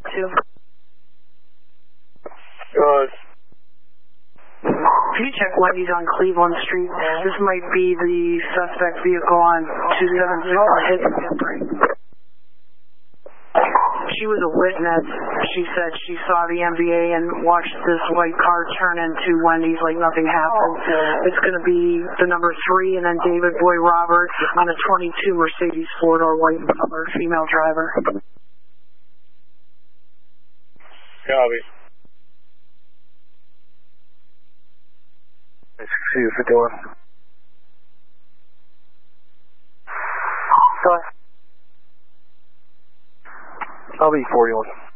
2. Good. Can you check Wendy's on Cleveland Street? This might be the suspect vehicle on 276 hit break. She was a witness. She said she saw the MVA and watched this white car turn into Wendy's like nothing happened. It's going to be the number 3 and then David Boy Roberts on a 22 Mercedes 4-door white color, female driver. Copy. See you for doing. Go ahead. I'll be 41.